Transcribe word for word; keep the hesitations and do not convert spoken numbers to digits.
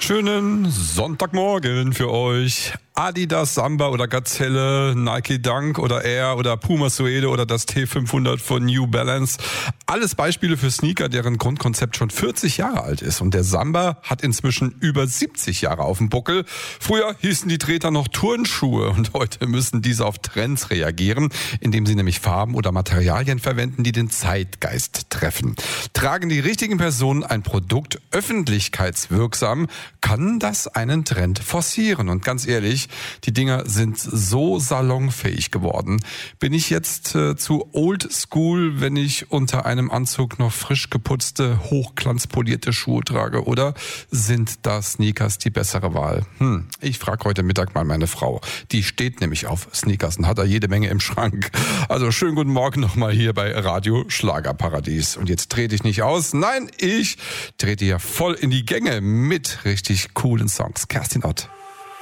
Schönen Sonntagmorgen für euch. Adidas Samba oder Gazelle, Nike Dunk oder Air oder Puma Suede oder das T fünfhundert von New Balance. Alles Beispiele für Sneaker, deren Grundkonzept schon vierzig Jahre alt ist. Und der Samba hat inzwischen über siebzig Jahre auf dem Buckel. Früher hießen die Treter noch Turnschuhe und heute müssen diese auf Trends reagieren, indem sie nämlich Farben oder Materialien verwenden, die den Zeitgeist treffen. Tragen die richtigen Personen ein Produkt öffentlichkeitswirksam, kann das einen Trend forcieren. Und ganz ehrlich, die Dinger sind so salonfähig geworden. Bin ich jetzt äh, zu old school, wenn ich unter einem Anzug noch frisch geputzte, hochglanzpolierte Schuhe trage? Oder sind da Sneakers die bessere Wahl? Hm, ich frage heute Mittag mal meine Frau. Die steht nämlich auf Sneakers und hat da jede Menge im Schrank. Also schönen guten Morgen nochmal hier bei Radio Schlagerparadies. Und jetzt trete ich nicht aus. Nein, ich trete hier voll in die Gänge mit richtig coolen Songs. Kerstin Ott.